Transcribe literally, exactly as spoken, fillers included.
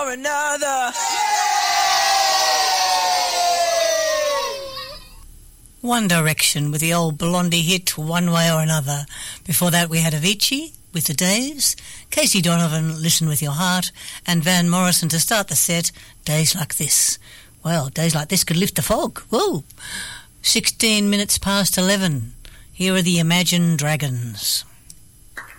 or another. One Direction with the old Blondie hit One Way or Another. Before that we had Avicii with The Days, Casey Donovan, Listen With Your Heart, and Van Morrison to start the set, Days Like This. Well, days like this could lift the fog. Whoa! sixteen minutes past eleven. Here are the Imagine Dragons.